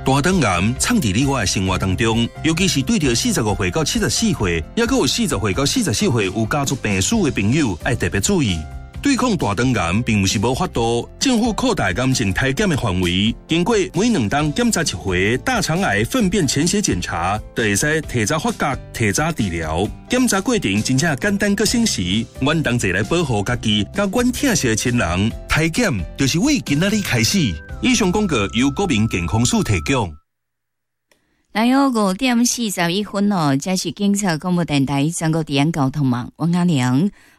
大肠癌藏伫你我的生活当中，尤其是对着45岁到74岁，也佮有40岁到44岁有家族病史的朋友，要特别注意。对抗大肠癌并不是无法度，政府扩大癌症体检的范围，经过每2周检查1回大肠癌粪便潜血检查，就会使提早发觉、提早治疗。检查过程真正简单佮省时，阮同齐来保护家己，甲阮疼惜的亲人。体检就是为今仔日开始。以上广告由国民健康署提供。 来哦，5點41分哦，這是警察廣播電台全國治安交通網，王阿良。